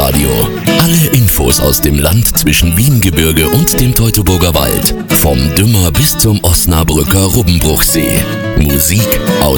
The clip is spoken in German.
Live-Radio. Alle Infos aus dem Land zwischen Wiengebirge und dem Teutoburger Wald. Vom Dümmer bis zum Osnabrücker Rubbenbruchsee. Musik aus